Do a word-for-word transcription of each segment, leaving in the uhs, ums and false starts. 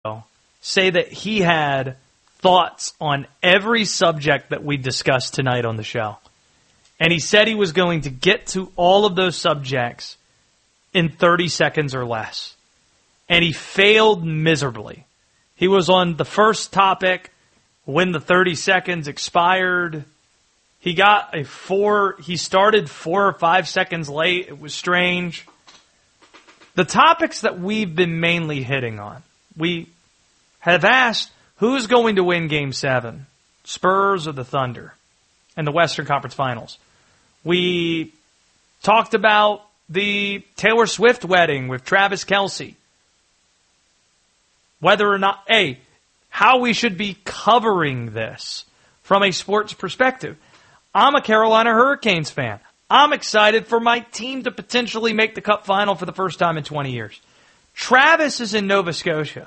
say that he had thoughts on every subject that we discussed tonight on the show. And he said he was going to get to all of those subjects in thirty seconds or less. And he failed miserably. He was on the first topic when the thirty seconds expired. He got a four, he started four or five seconds late. It was strange. The topics that we've been mainly hitting on, we have asked who's going to win Game seven, Spurs or the Thunder, in the Western Conference Finals. We talked about the Taylor Swift wedding with Travis Kelce. Whether or not, A, how we should be covering this from a sports perspective. I'm a Carolina Hurricanes fan. I'm excited for my team to potentially make the Cup final for the first time in twenty years. Travis is in Nova Scotia.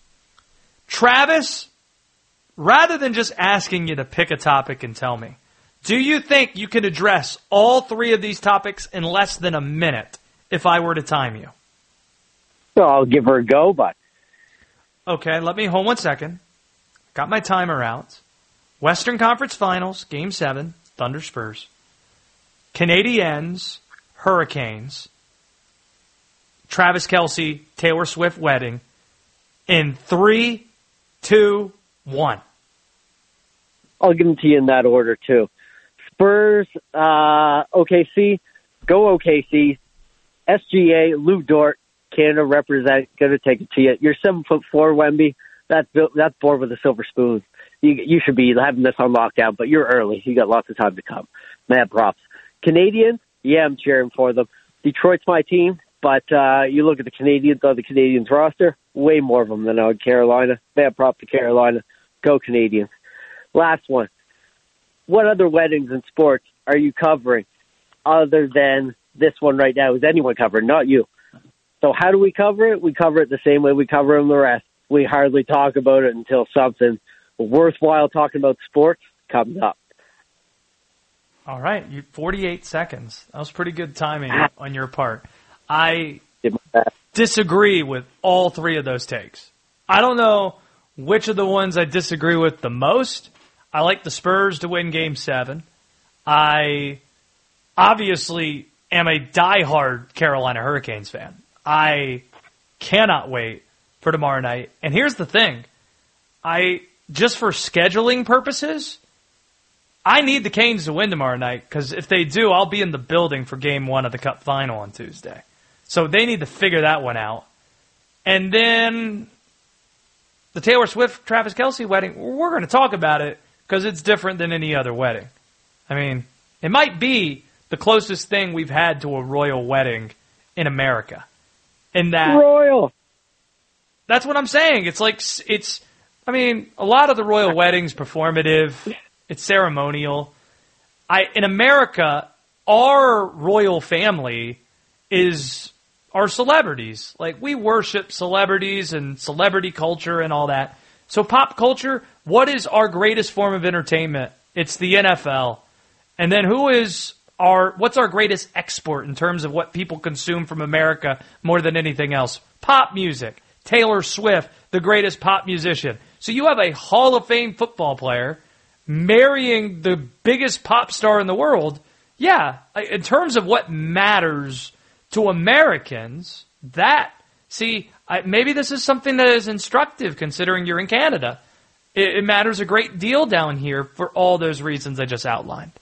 Travis, rather than just asking you to pick a topic and tell me, do you think you can address all three of these topics in less than a minute if I were to time you? So I'll give her a go, but... Okay, let me hold one second. Got my timer out. Western Conference Finals, Game seven, Thunder Spurs. Canadiens, Hurricanes. Travis Kelce, Taylor Swift wedding. In three, two, one. I'll give them to you in that order, too. Spurs, uh, O K C, go O K C. S G A, Lou Dort, Canada represent, going to take it to you. You're seven foot four, Wemby. That's that's born with a silver spoon. You you should be having this on lockdown, but you're early. You got lots of time to come. Mad props. Canadians, yeah, I'm cheering for them. Detroit's my team, but uh, you look at the Canadians on the Canadians roster, way more of them than on Carolina. Mad prop to Carolina. Go Canadians. Last one. What other weddings in sports are you covering other than this one right now? Is anyone covering? Not you. So how do we cover it? We cover it the same way we cover them the rest. We hardly talk about it until something worthwhile talking about sports comes up. All right, you forty-eight seconds. That was pretty good timing on your part. I disagree with all three of those takes. I don't know which of the ones I disagree with the most. I like the Spurs to win Game seven. I obviously am a diehard Carolina Hurricanes fan. I cannot wait for tomorrow night. And here's the thing. I just for scheduling purposes, I need the Canes to win tomorrow night because if they do, I'll be in the building for Game one of the Cup final on Tuesday. So they need to figure that one out. And then the Taylor Swift, Travis Kelce wedding, we're going to talk about it because it's different than any other wedding. I mean, it might be the closest thing we've had to a royal wedding in America. In that royal. That's what I'm saying. It's like, it's, I mean, a lot of the royal weddings, performative, it's ceremonial. I, in America, our royal family is our celebrities. Like, we worship celebrities and celebrity culture and all that. So pop culture, what is our greatest form of entertainment? It's the N F L. And then who is our, what's our greatest export in terms of what people consume from America more than anything else? Pop music. Taylor Swift, the greatest pop musician. So you have a Hall of Fame football player marrying the biggest pop star in the world. Yeah, in terms of what matters to Americans, that, see, I, maybe this is something that is instructive considering you're in Canada. It, it matters a great deal down here for all those reasons I just outlined.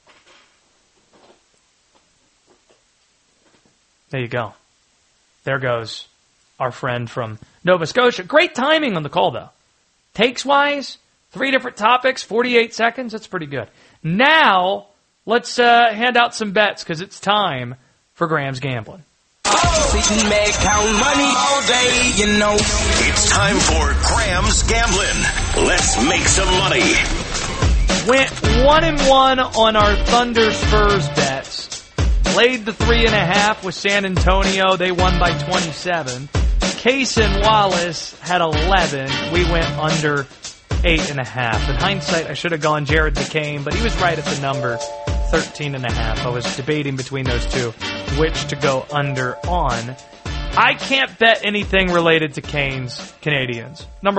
There you go. There goes our friend from Nova Scotia. Great timing on the call, though. Takes-wise, three different topics, forty-eight seconds. That's pretty good. Now, let's uh, hand out some bets because it's time for Graham's Gambling. It's time for Graham's Gambling. Let's make some money. Went one and one on our Thunder Spurs bets. Laid the three and a half with San Antonio. They won by twenty-seven. Case and Wallace had eleven. We went under eight and a half. In hindsight, I should have gone Jared McCain, but he was right at the number thirteen and a half. I was debating between those two, which to go under on. I can't bet anything related to Canes Canadians. Number